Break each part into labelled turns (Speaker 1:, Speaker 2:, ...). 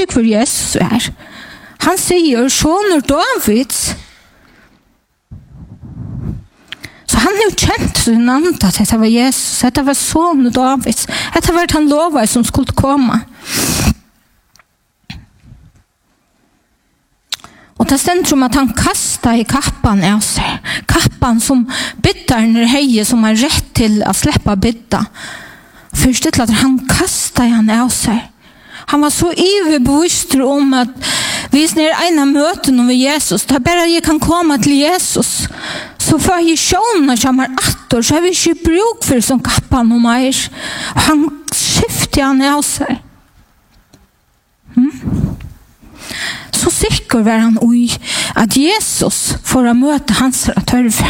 Speaker 1: du hur Jesus är? Han säger, soner Davids. Så han har känt sin anda att det var Jesus, att det var sonen Davids, att det var han lovade som skulle komma. Och det ständer om att han kastar i kappan av sig. Kappan som byttar heje som har rätt till att släppa bytta. Först till att han kastar han av sig. Han var så överbevisst om att hvis ni ena möten med Jesus, där bara jag kan komma till Jesus, så får jag sjåna som är attor, så har vi inte bruk för som kappan och mer. Han skiftar han av sig. Så sikker var han ui at Jesus får å møte hans tørve.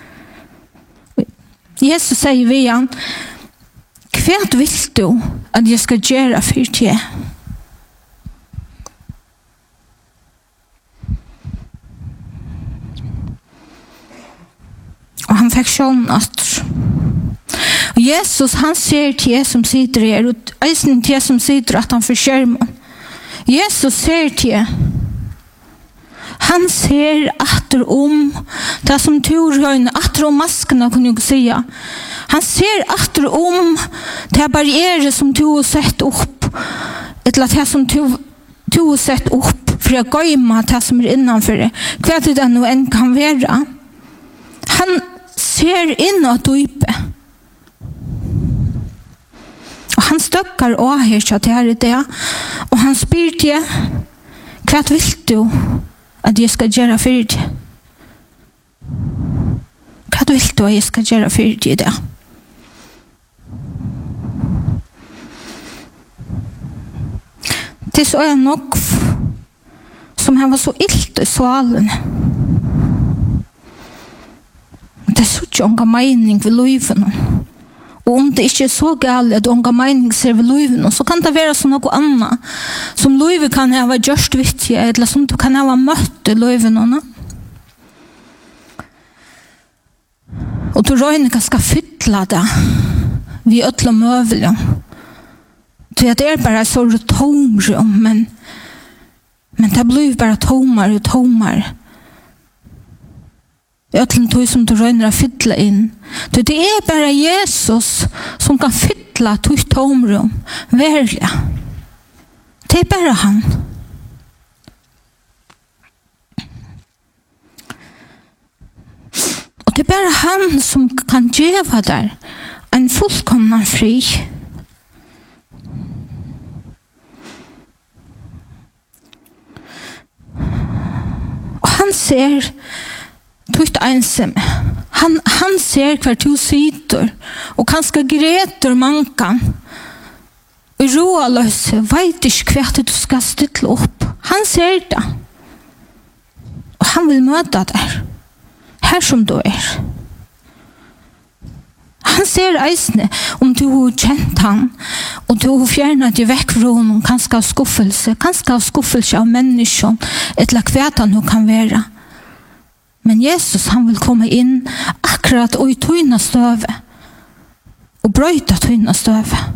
Speaker 1: Jesus sier vi han, hva vil du at jeg skal gjøre for det? Og han fikk sjån at Jesus, han ser til jeg som sitter her, og eisen til jeg som sitter at han får skjermen. Jesus ser til han ser atter det som turhøyne, atter maskerna kunne jeg si. Han ser atter det barriere som du har sett opp, eller det som du har sett opp, for å gøyme det som innenfor det. Hva det nå enn kan være? Han ser inn og dype. Og han støkker og her så det det, og han spyr til, hva vil du at jeg skal gjøre for det? Hva vil du at jeg skal gjøre for det? Det så nok som han var så illt i svalen. Det så ikke unga mening ved løyven. Og om det ikke er så galt at unga mening ser ved løyven, så kan det være som noe annet. Som løyven kan ha gjørst vittig, eller som du kan ha møtt i løyven. Og du røyner skal fylle det vi øtler møvelig. Det er bare så tomrum, men det blir bare tomere og tomere. Ötlen tog som du røyner å fylle inn. Det er bare Jesus som kan fylle tog tomrum. Verlig. Det er bare han. Og det er bare han som kan gjøre der en fullkomna fri. Og han ser tutt ensam. Han ser hver du sitter og kanskje greter mankan og råløse vet ikke hva du skal stille opp. Han ser det og han vil møte deg her som du er. Han ser eisene om du har kjent han og du har fjernet deg vekk fra honom kanskje av skuffelse av mennesken eller hva han kan være. Men Jesus, han vil komme inn akkurat og i tøyna støve og brøyta tøyna støve.